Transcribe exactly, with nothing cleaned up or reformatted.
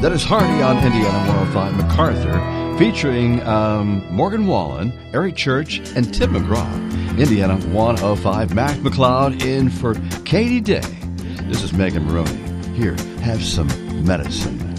That is Hardy on Indiana one oh five MacArthur, featuring um, Morgan Wallen, Eric Church, and Tim McGraw. Indiana one oh five, Mac McLeod in for Katie Day. This is Megan Maroney. Here, have some medicine.